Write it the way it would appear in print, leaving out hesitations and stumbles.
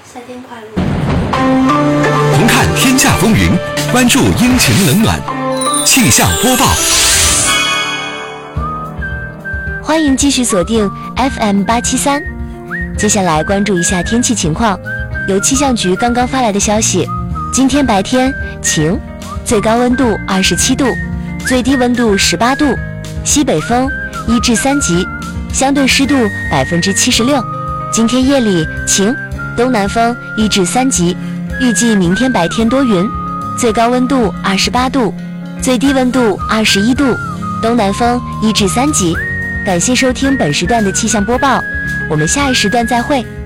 夏天快乐！ 同看天下风云，关注阴晴冷暖，气象播报。 欢迎继续锁定 FM873。接下来关注一下天气情况。由气象局刚刚发来的消息，今天白天晴，最高温度27度，最低温度18度，西北风1至3级，相对湿度76%。今天夜里晴，东南风1至3级，预计明天白天多云，最高温度28度，最低温度21度，东南风1至3级。感谢收听本时段的气象播报，我们下一时段再会。